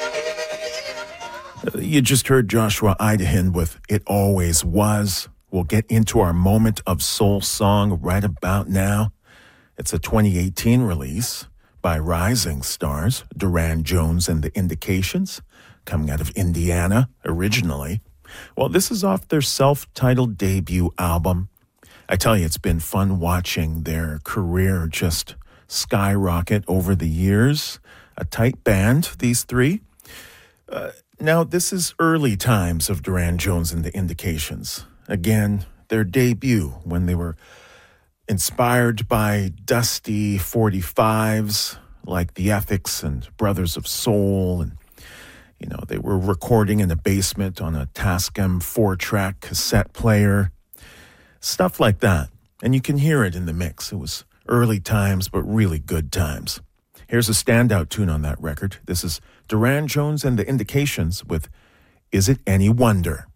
You just heard Joshua Idahan with It Always Was. We'll get into our moment of soul song right about now. It's a 2018 release by Rising Stars, Duran Jones and the Indications, coming out of Indiana originally. Well, this is off their self-titled debut album. I tell you, it's been fun watching their career just skyrocket over the years. A tight band, these three. Now, this is early times of Duran Jones and the Indications. Again, their debut when they were inspired by dusty 45s like the Ethics and Brothers of Soul. And, you know, they were recording in a basement on a Tascam 4-track cassette player. Stuff like that. And you can hear it in the mix. It was early times, but really good times. Here's a standout tune on that record. This is Duran Jones and the Indications with Is It Any Wonder?